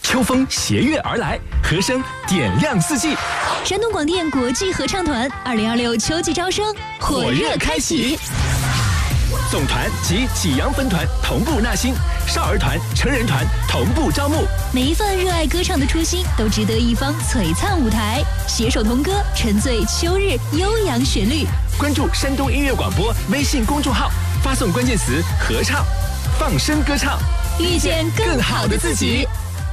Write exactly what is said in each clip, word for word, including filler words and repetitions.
秋风携月而来，和声点亮四季。 山东广电国际合唱团二零二六秋季招生火热开启。 总团及济阳分团同步纳新，少儿团、成人团同步招募。 每一份热爱歌唱的初心，都值得一方璀璨舞台。携手同歌，沉醉秋日悠扬旋律。 关注山东音乐广播微信公众号，发送关键词“合唱”，放声歌唱， 遇见更好的自己。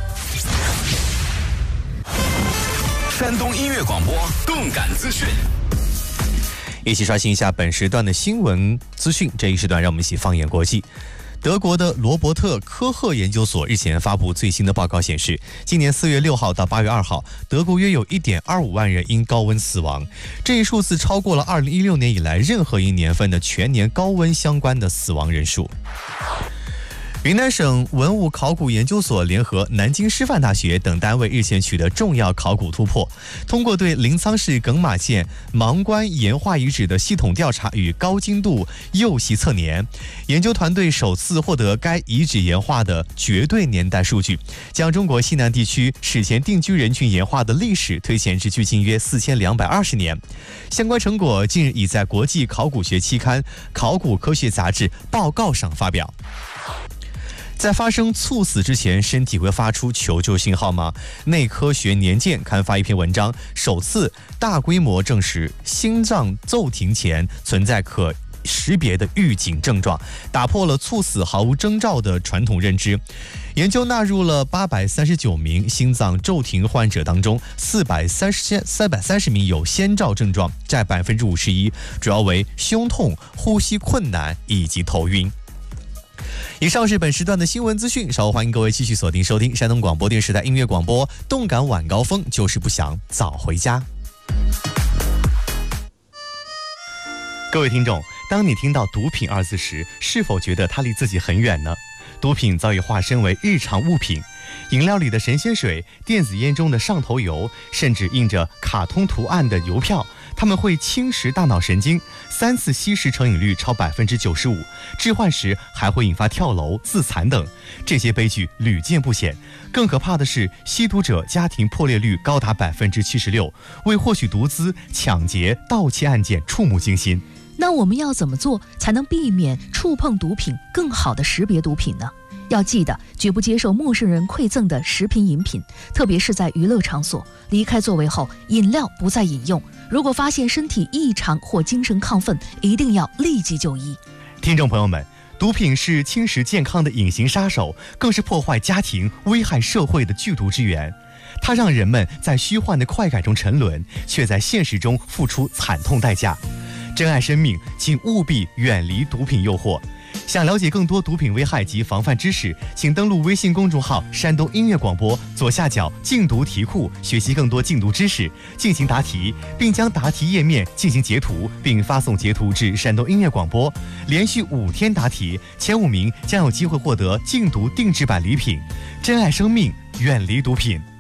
山东音乐广播动感资讯， 一起刷新一下本时段的新闻资讯。这一时段让我们一起放眼国际。德国的罗伯特科赫研究所日前发布最新的报告显示，今年四月六号到八月二号，德国约有 一点二五万人因高温死亡，这一数字超过了二零一六年以来任何一年份的全年高温相关的死亡人数。云南省文物考古研究所联合南京师范大学等单位日前取得重要考古突破，通过对临沧市耿马县芒关岩画遗址的系统调查与高精度右席测年，研究团队首次获得该遗址岩画的绝对年代数据，将中国西南地区史前定居人群岩画的历史推前至距今约四千两百二十年。相关成果近日已在国际考古学期刊《考古科学杂志》报告上发表。在发生猝死之前，身体会发出求救信号吗？内科学年鉴刊发一篇文章，首次大规模证实心脏骤停前存在可识别的预警症状，打破了猝死毫无征兆的传统认知。研究纳入了八百三十九名心脏骤停患者当中，四百三十名有先兆症状，占百分之五十一，主要为胸痛、呼吸困难以及头晕。以上是本时段的新闻资讯，稍后欢迎各位继续锁定收听山东广播电视台音乐广播，动感晚高峰，就是不想早回家。各位听众，当你听到毒品二字时，是否觉得它离自己很远呢？毒品早已化身为日常物品，饮料里的神仙水，电子烟中的上头油，甚至印着卡通图案的邮票，它们会侵蚀大脑神经，三次吸食成瘾率超百分之九十五，置换时还会引发跳楼、自残等，这些悲剧屡见不鲜。更可怕的是，吸毒者家庭破裂率高达百分之七十六，为获取毒资、抢劫、盗窃案件触目惊心。 那我们要怎么做才能避免触碰毒品，更好的识别毒品呢？要记得，绝不接受陌生人馈赠的食品饮品，特别是在娱乐场所，离开座位后，饮料不再饮用。如果发现身体异常或精神亢奋，一定要立即就医。 听众朋友们，毒品是侵蚀健康的隐形杀手，更是破坏家庭、危害社会的剧毒之源。它让人们在虚幻的快感中沉沦，却在现实中付出惨痛代价。珍爱生命，请务必远离毒品诱惑。想了解更多毒品危害及防范知识，请登录微信公众号山东音乐广播，左下角禁毒题库，学习更多禁毒知识，进行答题，并将答题页面进行截图，并发送截图至山东音乐广播。连续五天答题，前五名将有机会获得禁毒定制版礼品。珍爱生命，远离毒品。